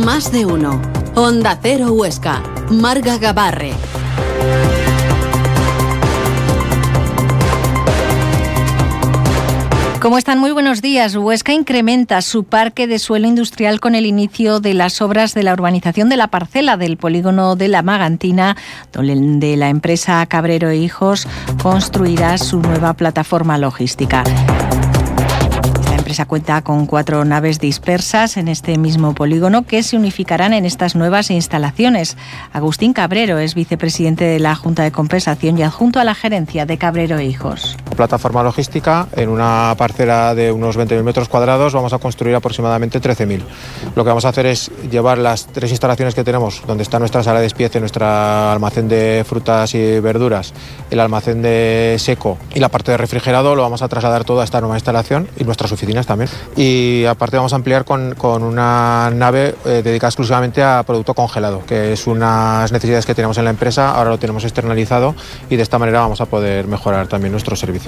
Más de uno. Onda Cero Huesca. Marga Gabarre. ¿Cómo están? Muy buenos días. Huesca incrementa su parque de suelo industrial con el inicio de las obras de la urbanización de la parcela del polígono de La Magantina, donde la empresa Cabrero e Hijos construirá su nueva plataforma logística. La empresa cuenta con 4 naves dispersas en este mismo polígono que se unificarán en estas nuevas instalaciones. Agustín Cabrero es vicepresidente de la Junta de Compensación y adjunto a la gerencia de Cabrero e Hijos. Plataforma logística, en una parcela de unos 20.000 metros cuadrados vamos a construir aproximadamente 13.000. Lo que vamos a hacer es llevar las 3 instalaciones que tenemos, donde está nuestra sala de despiece, nuestro almacén de frutas y verduras, el almacén de seco y la parte de refrigerado, lo vamos a trasladar todo a esta nueva instalación y nuestras oficinas también. Y aparte vamos a ampliar con una nave dedicada exclusivamente a producto congelado, que es unas necesidades que tenemos en la empresa, ahora lo tenemos externalizado y de esta manera vamos a poder mejorar también nuestros servicios.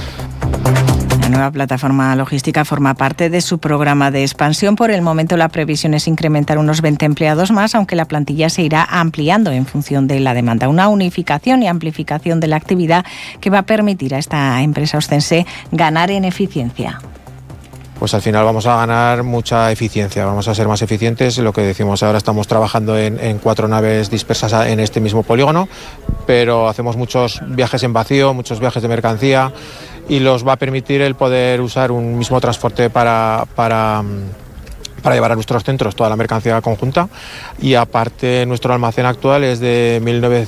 La nueva plataforma logística forma parte de su programa de expansión. Por el momento la previsión es incrementar unos 20 empleados más, aunque la plantilla se irá ampliando en función de la demanda. Una unificación y amplificación de la actividad que va a permitir a esta empresa ostense ganar en eficiencia. Pues al final vamos a ganar mucha eficiencia, vamos a ser más eficientes. Lo que decimos ahora, estamos trabajando en 4 naves dispersas en este mismo polígono, pero hacemos muchos viajes en vacío, muchos viajes de mercancía y los va a permitir el poder usar un mismo transporte para llevar a nuestros centros toda la mercancía conjunta. Y aparte nuestro almacén actual es de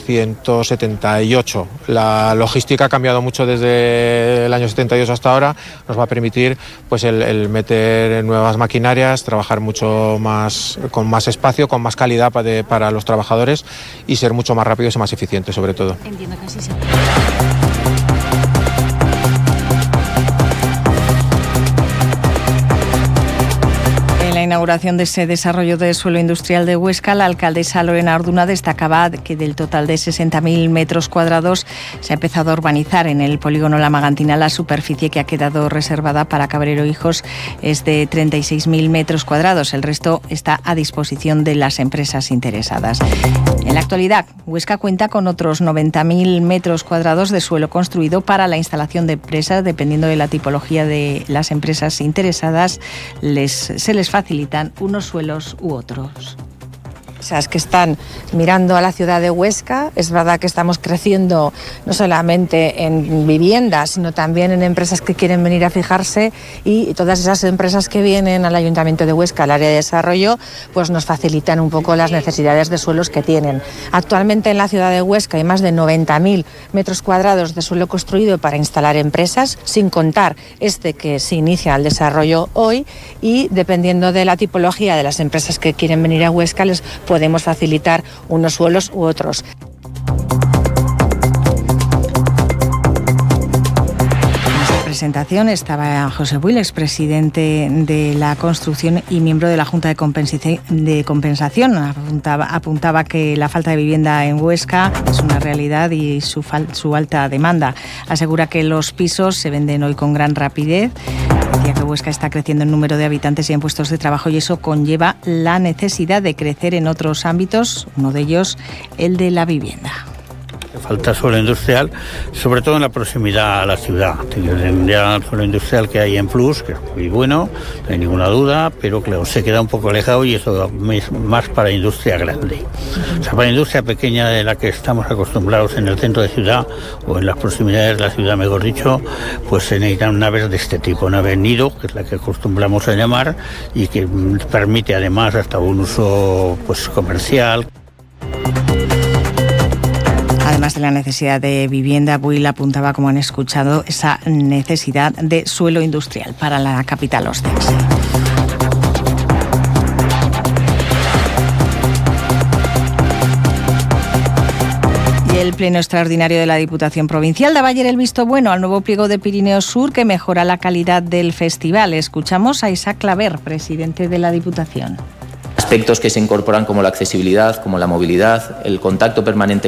1978. La logística ha cambiado mucho desde el año 78 hasta ahora. Nos va a permitir pues el meter nuevas maquinarias, trabajar mucho más, con más espacio, con más calidad para los trabajadores y ser mucho más rápidos y más eficientes sobre todo. Entiendo que sí. La inauguración de ese desarrollo de suelo industrial de Huesca, la alcaldesa Lorena Orduna destacaba que del total de 60.000 metros cuadrados se ha empezado a urbanizar en el polígono La Magantina. La superficie que ha quedado reservada para Cabrero Hijos es de 36.000 metros cuadrados. El resto está a disposición de las empresas interesadas. En la actualidad, Huesca cuenta con otros 90.000 metros cuadrados de suelo construido para la instalación de empresas. Dependiendo de la tipología de las empresas interesadas, se les facilitan unos suelos u otros. Empresas que están mirando a la ciudad de Huesca. Es verdad que estamos creciendo no solamente en viviendas, sino también en empresas que quieren venir a fijarse, y todas esas empresas que vienen al Ayuntamiento de Huesca, al área de desarrollo, pues nos facilitan un poco las necesidades de suelos que tienen. Actualmente en la ciudad de Huesca hay más de 90.000 metros cuadrados de suelo construido para instalar empresas, sin contar que se inicia el desarrollo hoy, y dependiendo de la tipología de las empresas que quieren venir a Huesca, les podemos facilitar unos suelos u otros. Presentación estaba José Buil, expresidente de la construcción y miembro de la Junta de Compensación. Apuntaba que la falta de vivienda en Huesca es una realidad y su alta demanda. Asegura que los pisos se venden hoy con gran rapidez. Decía que Huesca está creciendo en número de habitantes y en puestos de trabajo, y eso conlleva la necesidad de crecer en otros ámbitos, uno de ellos el de la vivienda. Falta suelo industrial, sobre todo en la proximidad a la ciudad. Ya el suelo industrial que hay en Plus, que es muy bueno, no hay ninguna duda, pero claro, se queda un poco alejado, y eso es más para industria grande. O sea, para industria pequeña, de la que estamos acostumbrados en el centro de ciudad o en las proximidades de la ciudad, mejor dicho, pues se necesitan naves de este tipo, nave nido, que es la que acostumbramos a llamar, y que permite además hasta un uso pues comercial. Además de la necesidad de vivienda, Buil apuntaba, como han escuchado, esa necesidad de suelo industrial para la capital ostense. Y el Pleno Extraordinario de la Diputación Provincial daba ayer el visto bueno al nuevo pliego de Pirineo Sur que mejora la calidad del festival. Escuchamos a Isaac Claver, presidente de la Diputación. Aspectos que se incorporan como la accesibilidad, como la movilidad, el contacto permanente